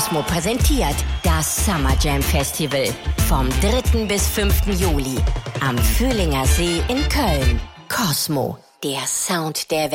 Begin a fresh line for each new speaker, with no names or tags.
Cosmo präsentiert das Summer Jam Festival vom 3. bis 5. Juli am Fühlinger See in Köln. Cosmo, der Sound der Welt.